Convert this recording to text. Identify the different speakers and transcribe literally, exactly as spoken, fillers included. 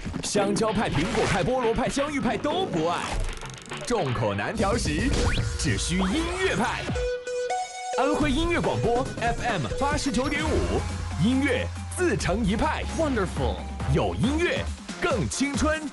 Speaker 1: 香蕉派、苹果派、菠萝派、香芋派都不爱。众口难调时，只需音乐派。安徽音乐广播 F M 八十九点五，音乐自成一派。Wonderful， 有音乐更青春。